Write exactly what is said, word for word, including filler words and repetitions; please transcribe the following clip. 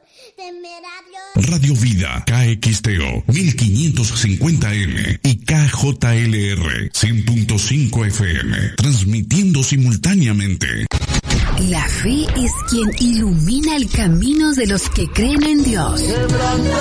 Radio Vida, K X T O mil quinientos cincuenta M y K J L R cien punto cinco F M, transmitiendo simultáneamente. La fe es quien ilumina el camino de los que creen en Dios. Quebranta